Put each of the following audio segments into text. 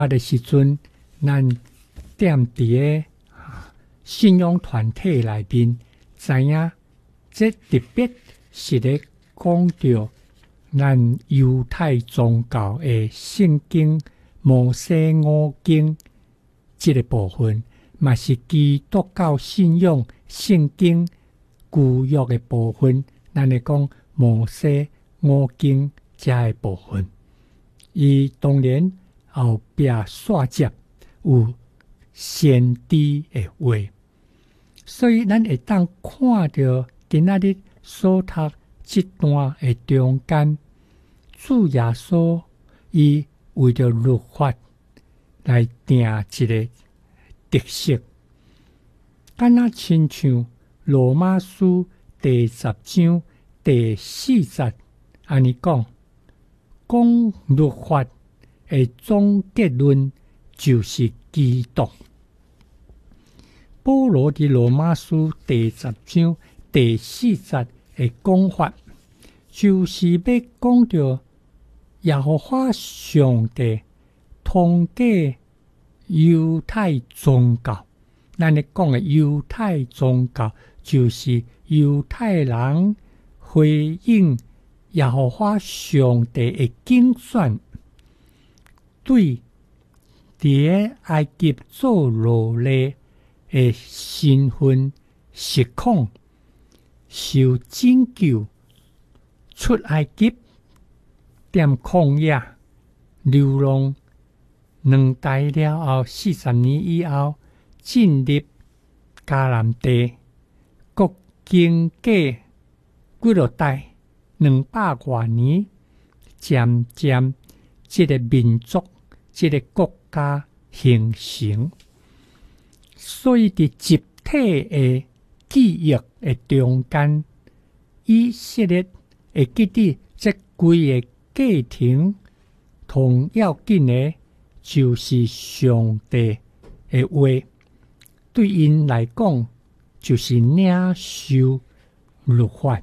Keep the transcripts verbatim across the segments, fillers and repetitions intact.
的时阵，咱踮伫个信仰团体内面，知影这特别是咧讲到咱犹太宗教的圣经摩西五经这个部分，嘛是基督教信仰圣经旧约的部分。咱来讲摩西五经这个部分，伊当然后壁续接有先知的话，所以咱会当看到今仔日所读这段的中间，主耶稣伊为着律法来定一个特色，敢若亲像罗马书第十章第四节安尼讲，讲律法的总结论就是基督。保罗伫罗马书第十章第四节的讲法，就是要讲到耶和华上帝统计犹太宗教。咱咧讲的犹太宗教，就是犹太人回应耶和华上帝的竞选，对伫埃及做奴隶的身份实况，受拯救出埃及，踮旷野流浪两代了后，四十年以后进入迦南地，国经过几落代两百多年，渐渐这个民族、这个国家形成。所以伫集体的记忆的中间，以色列会记得这规个家庭，同要紧的就是上帝的话，对因来讲就是领受律法。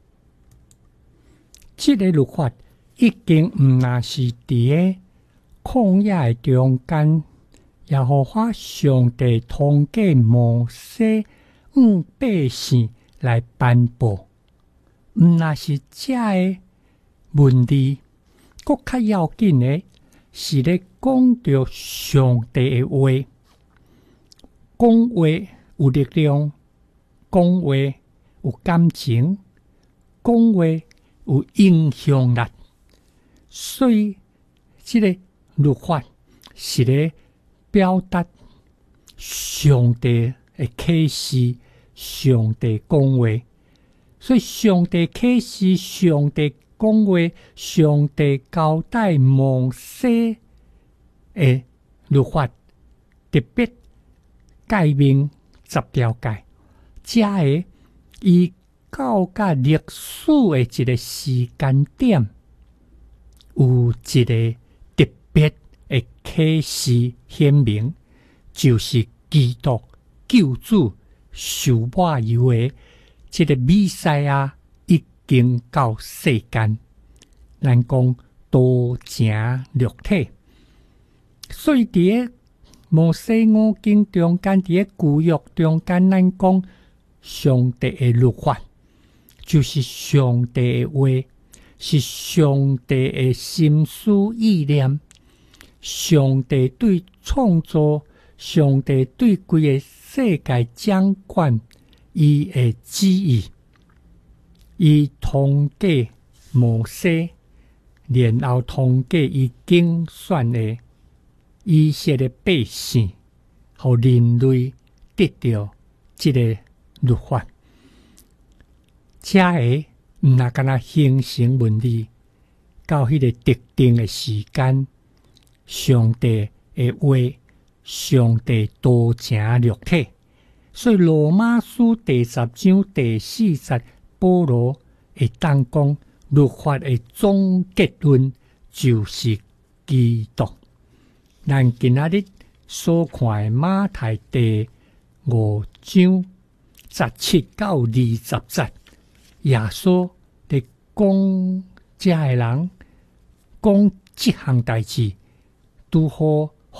这个律法已经毋那是伫个旷野的中间，耶和华上帝通过摩西向百姓来颁布，毋那是这个问题。更较要紧的是咧讲到上帝的话，讲话有力量，讲话有感情，讲话有影响力。所以这个律法是咧表达上帝的启示，上帝讲话。所以上帝启示，上帝讲话，上帝交代摩西的律法，特别诫命十条诫，这个伊到甲历史的一个时间点，有一个特别的启示显明，就是基督救主受抹油的这个弥赛亚已经到世间，咱讲道成肉体。所以伫个摩西五经中间，伫个旧约中间，咱讲上帝的律法，就是上帝的话，是上帝的心思意念，上帝对创造，上帝对规个世界掌管伊的旨意，伊通过摩西，然后通过伊竞选的以色列百姓，互人类得到这个律法。这个毋那敢若形成问题，到迄个特定的时间，上帝的话，上帝道成肉体。所以罗马书第十章第四节，保罗会当讲律法的总结论就是基督。咱今仔日所看的马太第五章十七到二十节，耶稣伫讲这个人讲这项代志，拄好